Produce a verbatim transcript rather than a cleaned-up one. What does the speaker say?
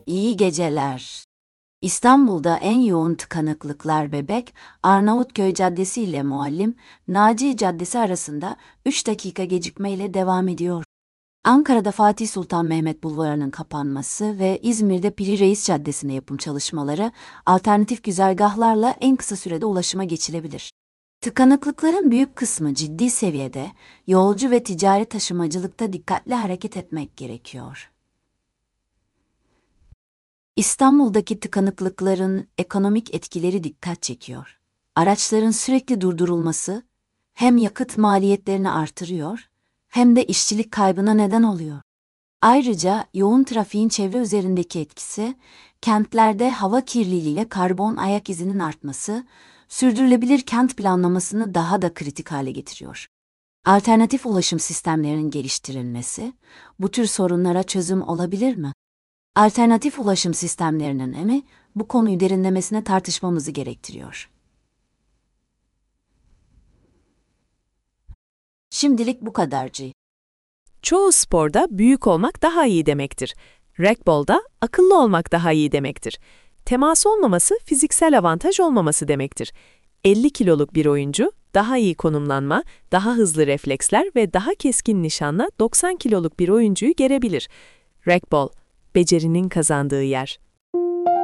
iyi geceler. İstanbul'da en yoğun tıkanıklıklar Bebek, Arnavutköy Caddesi ile Muallim, Naci Caddesi arasında üç dakika gecikmeyle devam ediyor. Ankara'da Fatih Sultan Mehmet Bulvarı'nın kapanması ve İzmir'de Piri Reis Caddesi'ne yapım çalışmaları alternatif güzergahlarla en kısa sürede ulaşıma geçilebilir. Tıkanıklıkların büyük kısmı ciddi seviyede, yolcu ve ticari taşımacılıkta dikkatli hareket etmek gerekiyor. İstanbul'daki tıkanıklıkların ekonomik etkileri dikkat çekiyor. Araçların sürekli durdurulması hem yakıt maliyetlerini artırıyor hem de işçilik kaybına neden oluyor. Ayrıca yoğun trafiğin çevre üzerindeki etkisi, kentlerde hava kirliliğiyle karbon ayak izinin artması, sürdürülebilir kent planlamasını daha da kritik hale getiriyor. Alternatif ulaşım sistemlerinin geliştirilmesi, bu tür sorunlara çözüm olabilir mi? Alternatif ulaşım sistemlerinin önemi, bu konuyu derinlemesine tartışmamızı gerektiriyor. Şimdilik bu kadarcı. Çoğu sporda büyük olmak daha iyi demektir. Racquetball'da akıllı olmak daha iyi demektir. Temas olmaması fiziksel avantaj olmaması demektir. elli kiloluk bir oyuncu daha iyi konumlanma, daha hızlı refleksler ve daha keskin nişanla doksan kiloluk bir oyuncuyu gerebilir. Racquetball, becerinin kazandığı yer.